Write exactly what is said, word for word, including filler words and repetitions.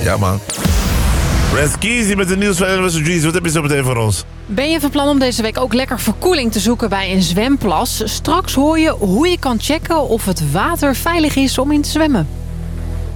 Ja, man. Reskizi met de nieuws van N O S Dreams. Wat heb je zo meteen voor ons? Ben je van plan om deze week ook lekker verkoeling te zoeken bij een zwemplas? Straks hoor je hoe je kan checken of het water veilig is om in te zwemmen.